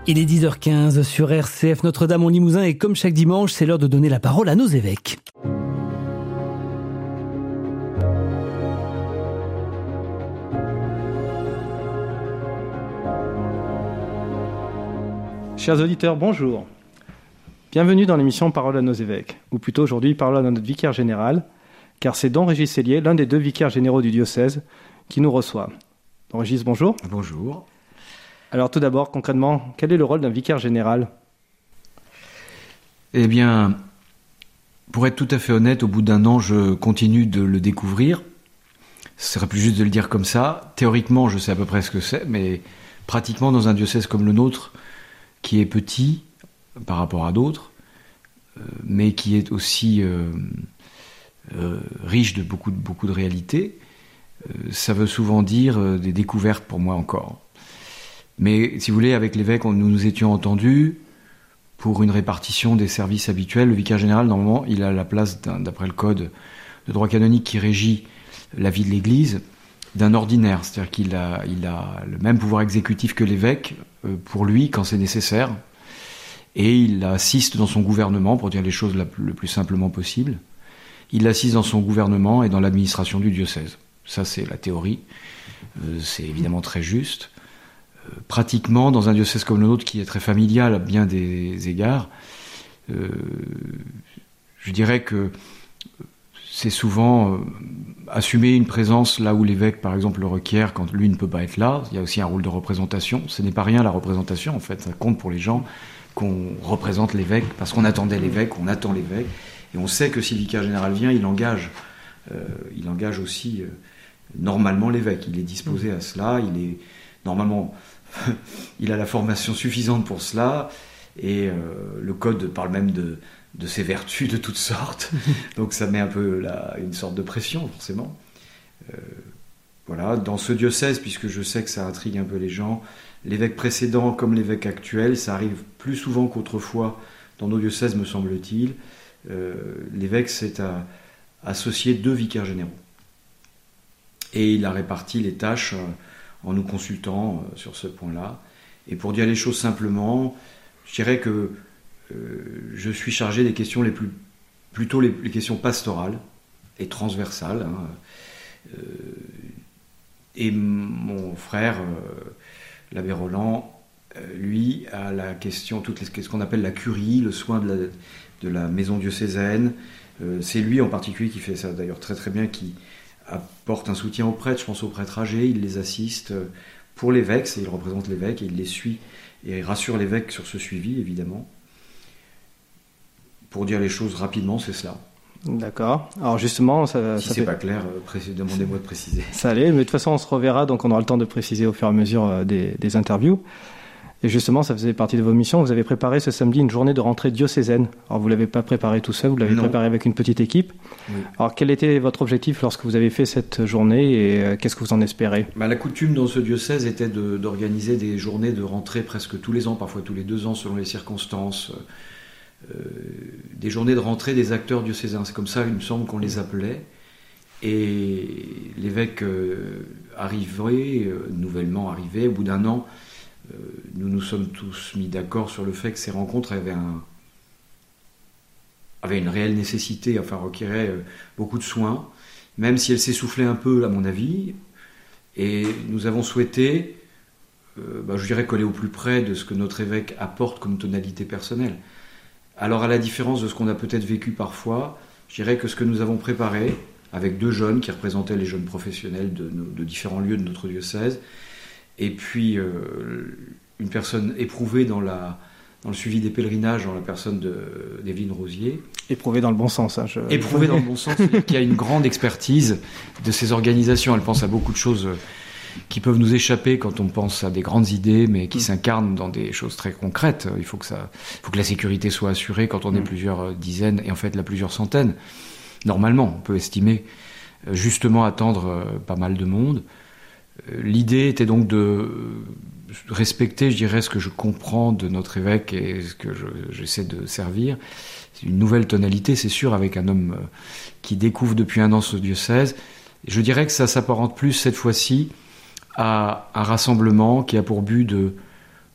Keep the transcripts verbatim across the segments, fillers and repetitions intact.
Il est dix heures quinze sur R C F Notre-Dame en Limousin et comme chaque dimanche, c'est l'heure de donner la parole à nos évêques. Chers auditeurs, bonjour. Bienvenue dans l'émission Parole à nos évêques, ou plutôt aujourd'hui Parole à notre vicaire général, car c'est Don Régis Sellier, l'un des deux vicaires généraux du diocèse, qui nous reçoit. Don Régis, bonjour. Bonjour. Alors tout d'abord, concrètement, quel est le rôle d'un vicaire général ? Eh bien, pour être tout à fait honnête, au bout d'un an, je continue de le découvrir. Ce serait plus juste de le dire comme ça. Théoriquement, je sais à peu près ce que c'est, mais pratiquement dans un diocèse comme le nôtre, qui est petit par rapport à d'autres, euh, mais qui est aussi euh, euh, riche de beaucoup, de beaucoup de réalités, euh, ça veut souvent dire euh, des découvertes pour moi encore. Mais si vous voulez, avec l'évêque, on, nous nous étions entendus pour une répartition des services habituels. Le vicaire général, normalement, il a la place, d'après le code de droit canonique qui régit la vie de l'Église, d'un ordinaire. C'est-à-dire qu'il a, il a le même pouvoir exécutif que l'évêque, euh, pour lui, quand c'est nécessaire. Et il assiste dans son gouvernement, pour dire les choses la, le plus simplement possible. Il assiste dans son gouvernement et dans l'administration du diocèse. Ça, c'est la théorie. Euh, c'est évidemment très juste. Euh, pratiquement, dans un diocèse comme le nôtre, qui est très familial à bien des égards, euh, je dirais que c'est souvent euh, assumer une présence là où l'évêque, par exemple, le requiert quand lui ne peut pas être là. Il y a aussi un rôle de représentation. Ce n'est pas rien, la représentation, en fait. Ça compte pour les gens qu'on représente l'évêque, parce qu'on attendait l'évêque, on attend l'évêque. Et on sait que si le vicaire général vient, il engage, euh, il engage aussi euh, normalement l'évêque. Il est disposé à cela. Il est normalement, il a la formation suffisante pour cela. Et euh, le code parle même de de ses vertus de toutes sortes, donc ça met un peu la, une sorte de pression forcément. Euh, voilà, dans ce diocèse, puisque je sais que ça intrigue un peu les gens, l'évêque précédent comme l'évêque actuel, ça arrive plus souvent qu'autrefois dans nos diocèses, me semble-t-il. Euh, l'évêque s'est à, associé deux vicaires généraux. Et il a réparti les tâches euh, en nous consultant euh, sur ce point-là. Et pour dire les choses simplement, je dirais que Euh, je suis chargé des questions les plus, plutôt les, les questions pastorales et transversales. Hein. Euh, et mon frère, euh, l'abbé Roland, euh, lui, a la question, toutes les, ce qu'on appelle la curie, le soin de la, de la maison diocésaine. Euh, c'est lui en particulier qui fait ça d'ailleurs très très bien, qui apporte un soutien aux prêtres. Je pense aux prêtres âgés, il les assiste pour l'évêque, il représente l'évêque et il les suit et il rassure l'évêque sur ce suivi évidemment. Pour dire les choses rapidement, c'est cela. D'accord. Alors justement, ça, si ça c'est fait... pas clair, euh, demandez-moi de préciser. Ça allait, mais de toute façon, on se reverra, donc on aura le temps de préciser au fur et à mesure des, des interviews. Et justement, ça faisait partie de vos missions. Vous avez préparé ce samedi une journée de rentrée diocésaine. Alors vous l'avez pas préparé tout seul, vous l'avez non. préparé avec une petite équipe. Oui. Alors quel était votre objectif lorsque vous avez fait cette journée et qu'est-ce que vous en espérez ? Bah, la coutume dans ce diocèse était de, d'organiser des journées de rentrée presque tous les ans, parfois tous les deux ans selon les circonstances. Euh, des journées de rentrée des acteurs diocésains, c'est comme ça il me semble qu'on les appelait, et l'évêque euh, arrivé, euh, nouvellement arrivé, au bout d'un an, euh, nous nous sommes tous mis d'accord sur le fait que ces rencontres avaient, un, avaient une réelle nécessité, enfin requéraient euh, beaucoup de soins, même si elles s'essoufflaient un peu à mon avis, et nous avons souhaité, euh, bah, je dirais, coller au plus près de ce que notre évêque apporte comme tonalité personnelle. Alors à la différence de ce qu'on a peut-être vécu parfois, je dirais que ce que nous avons préparé, avec deux jeunes qui représentaient les jeunes professionnels de, de différents lieux de notre diocèse, et puis euh, une personne éprouvée dans, la, dans le suivi des pèlerinages, dans la personne de, d'Evelyne Rosier. Éprouvée dans le bon sens. Hein, je... Éprouvée dans le bon sens, qui a une grande expertise de ces organisations. Elle pense à beaucoup de choses qui peuvent nous échapper quand on pense à des grandes idées, mais qui mmh. s'incarnent dans des choses très concrètes. Il faut que ça, il faut que la sécurité soit assurée quand on mmh. est plusieurs dizaines, et en fait là plusieurs centaines. Normalement, on peut estimer justement attendre pas mal de monde. L'idée était donc de respecter, je dirais, ce que je comprends de notre évêque et ce que je, j'essaie de servir. C'est une nouvelle tonalité, c'est sûr, avec un homme qui découvre depuis un an ce diocèse. Je dirais que ça s'apparente plus cette fois-ci à un rassemblement qui a pour but de,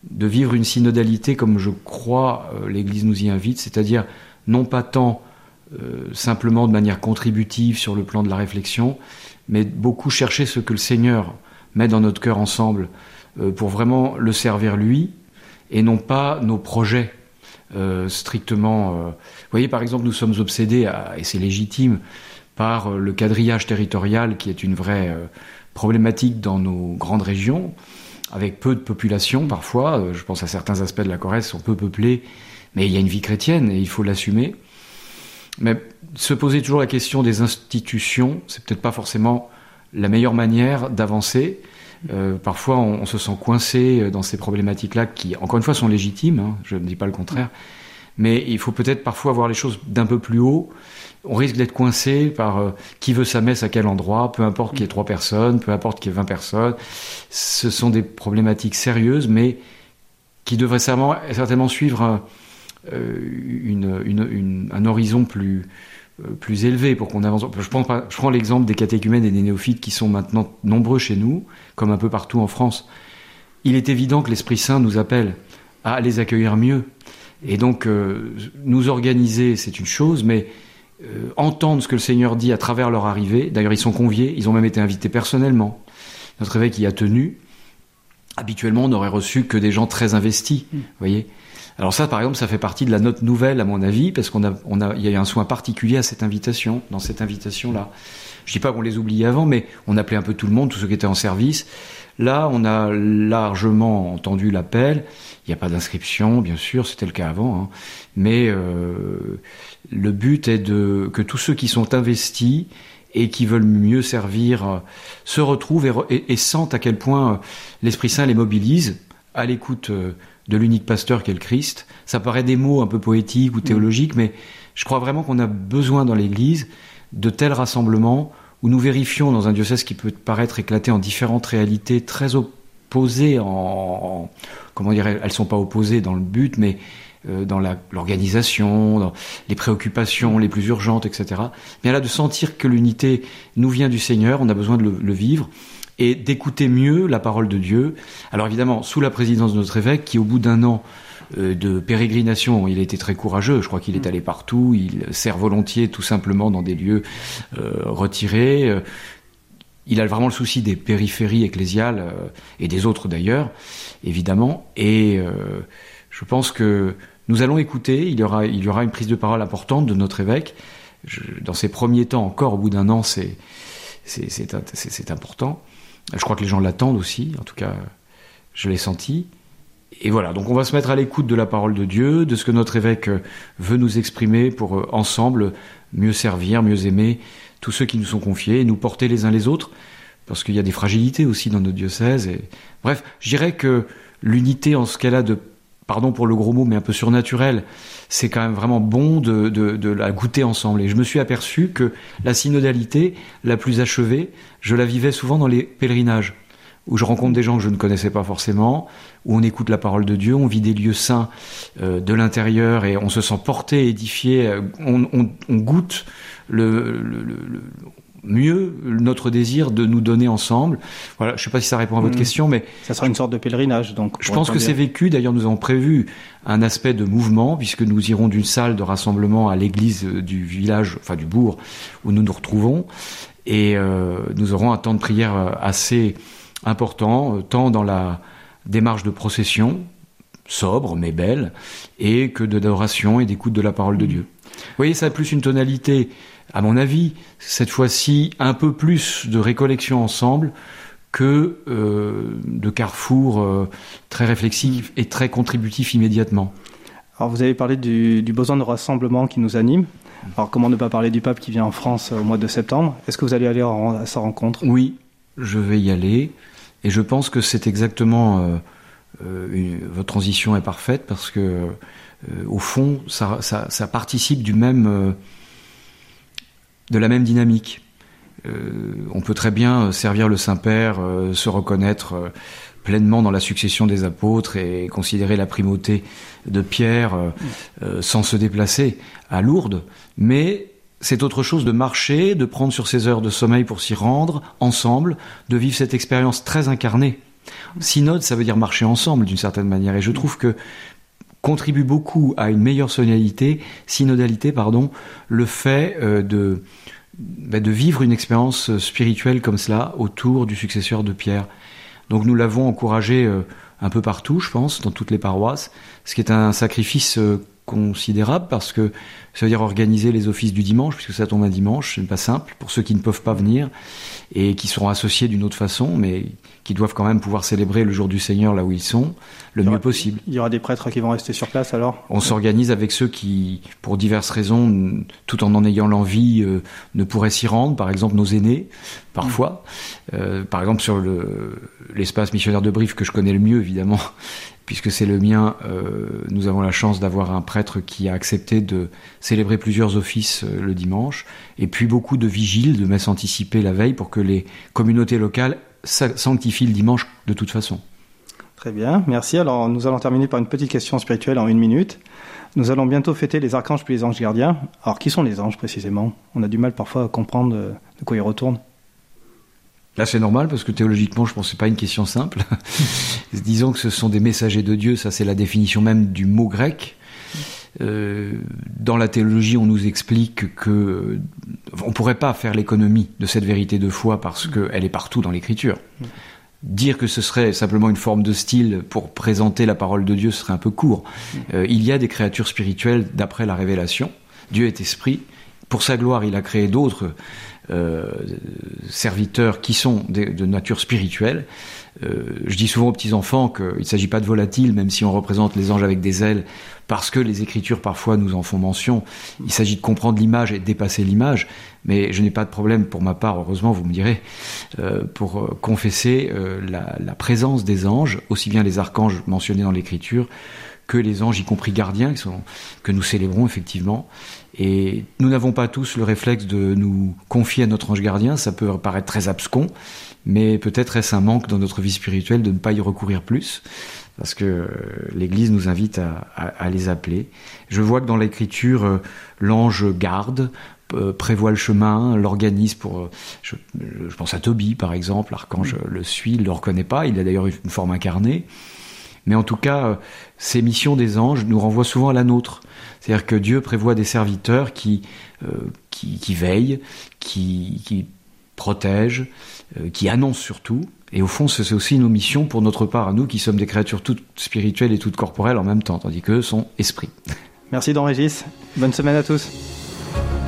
de vivre une synodalité comme je crois euh, l'Église nous y invite, c'est-à-dire non pas tant euh, simplement de manière contributive sur le plan de la réflexion, mais beaucoup chercher ce que le Seigneur met dans notre cœur ensemble euh, pour vraiment le servir lui, et non pas nos projets euh, strictement... Euh... Vous voyez, par exemple, nous sommes obsédés, à, et c'est légitime, par euh, le quadrillage territorial qui est une vraie euh, problématique dans nos grandes régions, avec peu de population parfois. Euh, je pense à certains aspects de la Corrèze sont peu peuplés, mais il y a une vie chrétienne et il faut l'assumer. Mais se poser toujours la question des institutions, c'est peut-être pas forcément la meilleure manière d'avancer. Euh, parfois, on, on se sent coincé dans ces problématiques-là qui, encore une fois, sont légitimes, hein, je ne dis pas le contraire, mais il faut peut-être parfois voir les choses d'un peu plus haut. On risque d'être coincé par euh, qui veut sa messe à quel endroit, peu importe qu'il y ait trois personnes, peu importe qu'il y ait vingt personnes. Ce sont des problématiques sérieuses, mais qui devraient certainement, certainement suivre euh, une, une, une, un horizon plus... plus élevé pour qu'on avance. Je prends, je prends l'exemple des catéchumènes et des néophytes qui sont maintenant nombreux chez nous, comme un peu partout en France. Il est évident que l'Esprit Saint nous appelle à les accueillir mieux. Et donc, euh, nous organiser, c'est une chose, mais euh, entendre ce que le Seigneur dit à travers leur arrivée. D'ailleurs, ils sont conviés, ils ont même été invités personnellement. Notre évêque y a tenu. Habituellement, on n'aurait reçu que des gens très investis, mmh. vous voyez. Alors ça, par exemple, ça fait partie de la note nouvelle, à mon avis, parce qu'on a, on a, il y a un soin particulier à cette invitation, dans cette invitation-là. Je dis pas qu'on les oubliait avant, mais on appelait un peu tout le monde, tous ceux qui étaient en service. Là, on a largement entendu l'appel. Il n'y a pas d'inscription, bien sûr, c'était le cas avant, hein. Mais euh, le but est de que tous ceux qui sont investis et qui veulent mieux servir euh, se retrouvent et, et, et sentent à quel point euh, l'Esprit Saint les mobilise à l'écoute euh, de l'unique pasteur qu'est le Christ. Ça paraît des mots un peu poétiques ou théologiques, mais je crois vraiment qu'on a besoin dans l'Église de tels rassemblements où nous vérifions dans un diocèse qui peut paraître éclaté en différentes réalités très opposées, en, en comment dire, elles ne sont pas opposées dans le but, mais euh, dans la, l'organisation, dans les préoccupations les plus urgentes, et cetera. Bien là, de sentir que l'unité nous vient du Seigneur, on a besoin de le, le vivre, et d'écouter mieux la parole de Dieu. Alors évidemment, sous la présidence de notre évêque, qui au bout d'un an euh, de pérégrination, il a été très courageux, je crois qu'il est allé partout, il sert volontiers tout simplement dans des lieux euh, retirés. Euh, il a vraiment le souci des périphéries ecclésiales, euh, et des autres d'ailleurs, évidemment, et euh, je pense que nous allons écouter, il y aura, il y aura une prise de parole importante de notre évêque. Je, dans ses premiers temps, encore au bout d'un an, c'est, c'est, c'est, c'est, c'est important. Je crois que les gens l'attendent aussi, en tout cas, je l'ai senti. Et voilà, donc on va se mettre à l'écoute de la parole de Dieu, de ce que notre évêque veut nous exprimer pour ensemble mieux servir, mieux aimer tous ceux qui nous sont confiés et nous porter les uns les autres, parce qu'il y a des fragilités aussi dans notre diocèse. Et... Bref, je dirais que l'unité en ce qu'elle a de, pardon pour le gros mot, mais un peu surnaturel, c'est quand même vraiment bon de, de, de la goûter ensemble. Et je me suis aperçu que la synodalité la plus achevée, je la vivais souvent dans les pèlerinages, où je rencontre des gens que je ne connaissais pas forcément, où on écoute la parole de Dieu, on vit des lieux saints euh, de l'intérieur et on se sent porté, édifié, on, on, on goûte le, le, le, le mieux notre désir de nous donner ensemble. Voilà, je ne sais pas si ça répond à votre mmh. question, mais... Ça sera une sorte de pèlerinage, donc. Je pense que c'est vécu. D'ailleurs, nous avons prévu un aspect de mouvement, puisque nous irons d'une salle de rassemblement à l'église du village, enfin du bourg, où nous nous retrouvons. Et euh, nous aurons un temps de prière assez important, tant dans la démarche de procession, sobre mais belle, et que d'adoration et d'écoute de la parole de Dieu. Vous voyez, ça a plus une tonalité, à mon avis, cette fois-ci, un peu plus de récollection ensemble que euh, de carrefour euh, très réflexif et très contributif immédiatement. Alors vous avez parlé du, du besoin de rassemblement qui nous anime. Alors comment ne pas parler du pape qui vient en France au mois de septembre ? Est-ce que vous allez aller à sa rencontre ? Oui, je vais y aller. Et je pense que c'est exactement... Euh, euh, une, votre transition est parfaite parce que, euh, au fond, ça, ça, ça participe du même... Euh, de la même dynamique. Euh, on peut très bien servir le Saint-Père, euh, se reconnaître euh, pleinement dans la succession des apôtres et considérer la primauté de Pierre euh, euh, sans se déplacer à Lourdes, mais c'est autre chose de marcher, de prendre sur ses heures de sommeil pour s'y rendre, ensemble, de vivre cette expérience très incarnée Synode, ça veut dire marcher ensemble d'une certaine manière. Et je trouve que contribue beaucoup à une meilleure synodalité, synodalité pardon, le fait euh, de, bah, de vivre une expérience spirituelle comme cela autour du successeur de Pierre. Donc nous l'avons encouragé euh, un peu partout, je pense, dans toutes les paroisses, ce qui est un sacrifice euh, considérable parce que ça veut dire organiser les offices du dimanche, puisque ça tombe un dimanche, ce n'est pas simple pour ceux qui ne peuvent pas venir et qui seront associés d'une autre façon, mais qui doivent quand même pouvoir célébrer le jour du Seigneur là où ils sont, le mieux possible. Il y aura des prêtres qui vont rester sur place alors ? On s'organise avec ceux qui, pour diverses raisons, tout en en ayant l'envie, euh, ne pourraient s'y rendre, par exemple nos aînés, parfois. Mmh. Euh, par exemple sur le, l'espace missionnaire de Brive, que je connais le mieux évidemment, puisque c'est le mien, euh, nous avons la chance d'avoir un prêtre qui a accepté de célébrer plusieurs offices euh, le dimanche, et puis beaucoup de vigiles, de messes anticipées la veille, pour que les communautés locales sanctifient le dimanche de toute façon. Très bien, merci. Alors nous allons terminer par une petite question spirituelle en une minute. Nous allons bientôt fêter les archanges puis les anges gardiens. Alors qui sont les anges précisément ? On a du mal parfois à comprendre de quoi ils retournent. Là, c'est normal, parce que théologiquement, je pense que c'est pas une question simple. Disons que ce sont des messagers de Dieu, ça c'est la définition même du mot grec. Euh, dans la théologie, on nous explique que euh, on pourrait pas faire l'économie de cette vérité de foi parce qu'elle est partout dans l'Écriture. Dire que ce serait simplement une forme de style pour présenter la parole de Dieu serait un peu court. Euh, il y a des créatures spirituelles d'après la révélation. Dieu est esprit. Pour sa gloire, il a créé d'autres euh, serviteurs qui sont de, de nature spirituelle. Euh, je dis souvent aux petits-enfants qu'il ne s'agit pas de volatiles, même si on représente les anges avec des ailes, parce que les Écritures parfois nous en font mention. Il s'agit de comprendre l'image et de dépasser l'image, mais je n'ai pas de problème pour ma part, heureusement vous me direz, euh, pour euh, confesser euh, la, la présence des anges, aussi bien les archanges mentionnés dans l'Écriture, que les anges, y compris gardiens, qui sont, que nous célébrons effectivement. Et nous n'avons pas tous le réflexe de nous confier à notre ange gardien, ça peut paraître très abscon, mais peut-être est-ce un manque dans notre vie spirituelle de ne pas y recourir plus, parce que l'Église nous invite à, à, à les appeler. Je vois que dans l'Écriture, euh, l'ange garde, euh, prévoit le chemin, l'organise pour... Euh, je, je pense à Tobie, par exemple, l'archange le suit, il ne le reconnaît pas, il a d'ailleurs une forme incarnée. Mais en tout cas, euh, ces missions des anges nous renvoient souvent à la nôtre. C'est-à-dire que Dieu prévoit des serviteurs qui, euh, qui, qui veillent, qui, qui protègent, euh, qui annoncent surtout. Et au fond, c'est aussi nos missions pour notre part à nous, qui sommes des créatures toutes spirituelles et toutes corporelles en même temps, tandis qu'eux sont esprits. Merci Don Régis. Bonne semaine à tous.